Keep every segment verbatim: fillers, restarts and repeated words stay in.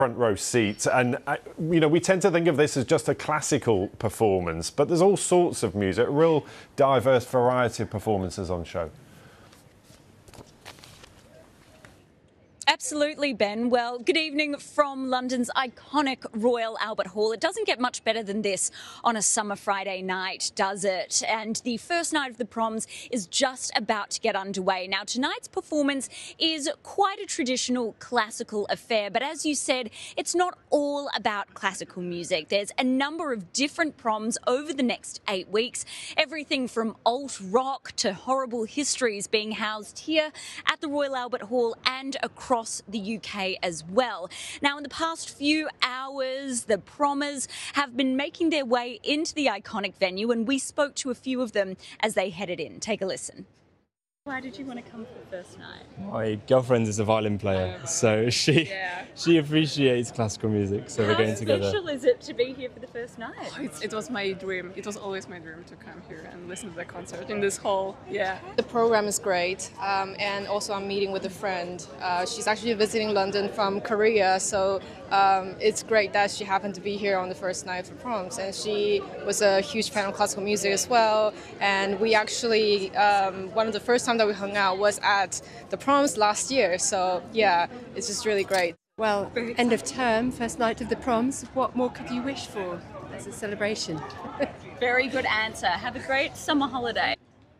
front row seat, and uh, you know, we tend to think of this as just a classical performance, but there's all sorts of music, a real diverse variety of performances on show. Absolutely, Ben. Well, good evening from London's iconic Royal Albert Hall. It doesn't get much better than this on a summer Friday night, does it? And the first night of the Proms is just about to get underway. Now, tonight's performance is quite a traditional classical affair, but as you said, it's not all about classical music. There's a number of different proms over the next eight weeks, everything from alt rock to horrible histories being housed here at the Royal Albert Hall and across the U K as well. Now, in the past few hours, the Prommers have been making their way into the iconic venue, and we spoke to a few of them as they headed in. Take a listen. Why did you want to come for the first night? My girlfriend is a violin player, oh, so she yeah. she appreciates classical music, so How we're going together. How special is it to be here for the first night? Oh, it's, it was my dream. It was always my dream to come here and listen to the concert in this hall. Yeah. The program is great, um, and also I'm meeting with a friend. Uh, she's actually visiting London from Korea, so um, it's great that she happened to be here on the first night of the Proms, and she was a huge fan of classical music as well. And we actually, um, one of the first times that we hung out was at the Proms last year, so yeah, it's just really great. Well, end of term, first night of the Proms, what more could you wish for as a celebration? Very good answer. Have a great summer holiday.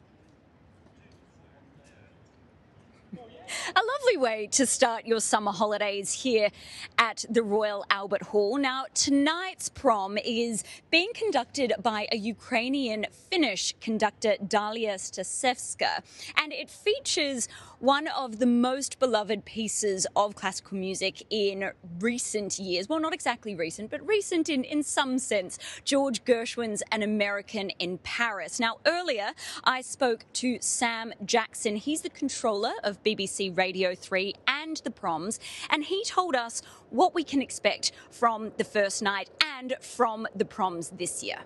A lovely way to start your summer holidays here at the Royal Albert Hall. Now, tonight's prom is being conducted by a Ukrainian-Finnish conductor, Dalia Stasevska, and it features one of the most beloved pieces of classical music in recent years. Well, not exactly recent, but recent in, in some sense. George Gershwin's An American in Paris. Now, earlier, I spoke to Sam Jackson. He's the controller of B B C Radio three and the Proms, and he told us what we can expect from the first night and from the Proms this year.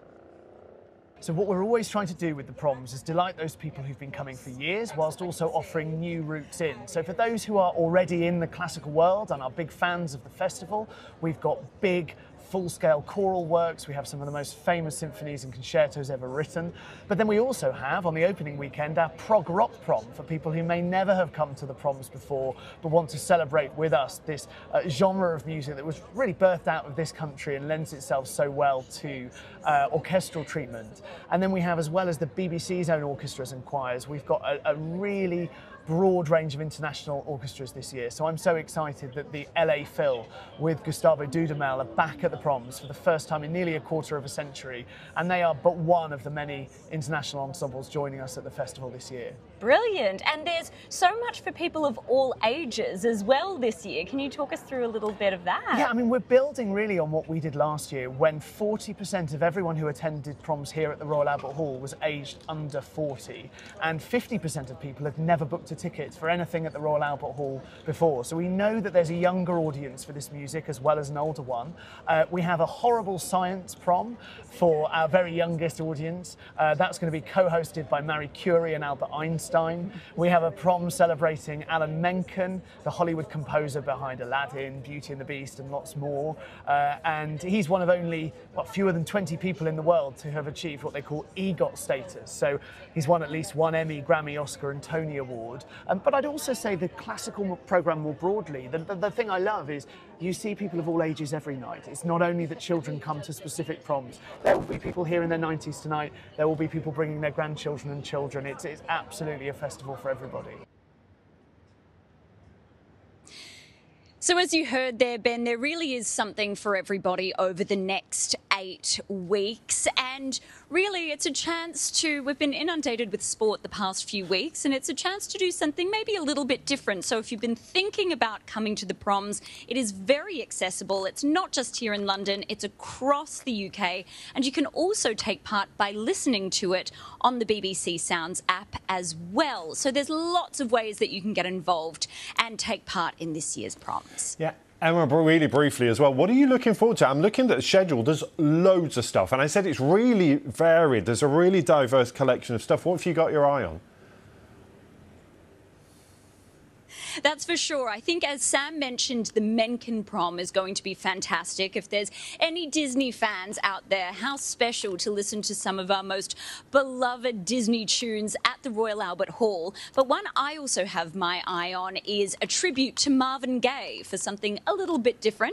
So what we're always trying to do with the Proms is delight those people who've been coming for years, whilst also offering new routes in. So for those who are already in the classical world and are big fans of the festival, we've got big full-scale choral works. We have some of the most famous symphonies and concertos ever written. But then we also have, on the opening weekend, our prog rock prom for people who may never have come to the Proms before, but want to celebrate with us this uh, genre of music that was really birthed out of this country and lends itself so well to uh, orchestral treatment. And then we have, as well as the B B C's own orchestras and choirs, we've got a, a really broad range of international orchestras this year. So I'm so excited that the L A Phil with Gustavo Dudamel are back at the Proms for the first time in nearly a quarter of a century, and they are but one of the many international ensembles joining us at the festival this year. Brilliant. And there's so much for people of all ages as well this year. Can you talk us through a little bit of that? Yeah, I mean, we're building really on what we did last year when forty percent of everyone who attended Proms here at the Royal Albert Hall was aged under forty, and fifty percent of people had never booked a tickets for anything at the Royal Albert Hall before. So we know that there's a younger audience for this music as well as an older one. Uh, we have a horrible science prom for our very youngest audience. Uh, that's going to be co-hosted by Marie Curie and Albert Einstein. We have a prom celebrating Alan Menken, the Hollywood composer behind Aladdin, Beauty and the Beast and lots more. Uh, and he's one of only, what, fewer than twenty people in the world to have achieved what they call EGOT status. So he's won at least one Emmy, Grammy, Oscar and Tony Award. Um, but I'd also say the classical programme more broadly, the, the, the thing I love is you see people of all ages every night. It's not only that children come to specific proms. There will be people here in their nineties tonight. There will be people bringing their grandchildren and children. It's, it's absolutely a festival for everybody. So as you heard there, Ben, there really is something for everybody over the next eight weeks. And really, it's a chance to, we've been inundated with sport the past few weeks, and it's a chance to do something maybe a little bit different. So if you've been thinking about coming to the Proms, it is very accessible. It's not just here in London, it's across the U K. And you can also take part by listening to it on the B B C Sounds app as well. So there's lots of ways that you can get involved and take part in this year's Proms. Yeah. Emma, really briefly as well, what are you looking forward to? I'm looking at the schedule. There's loads of stuff. And I said it's really varied. There's a really diverse collection of stuff. What have you got your eye on? That's for sure. I think, as Sam mentioned, the Mencken prom is going to be fantastic. If there's any Disney fans out there, how special to listen to some of our most beloved Disney tunes at the Royal Albert Hall. But one I also have my eye on is a tribute to Marvin Gaye for something a little bit different.